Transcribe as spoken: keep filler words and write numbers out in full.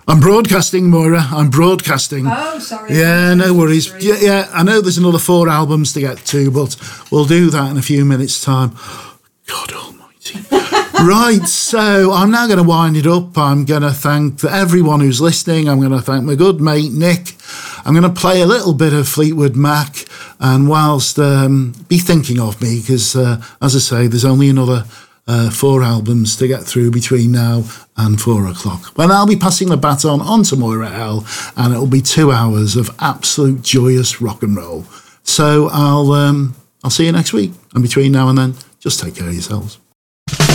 I'm broadcasting, Moira. I'm broadcasting. Oh, sorry. Yeah, no worries. Yeah, yeah, I know there's another four albums to get to, but we'll do that in a few minutes' time. God almighty. Right, so I'm now going to wind it up. I'm going to thank everyone who's listening. I'm going to thank my good mate, Nick. I'm going to play a little bit of Fleetwood Mac, and whilst um, be thinking of me, because, uh, as I say, there's only another uh, four albums to get through between now and four o'clock. Well, I'll be passing the baton on to Moira L, and it'll be two hours of absolute joyous rock and roll. So I'll um, I'll see you next week, and between now and then, just take care of yourselves.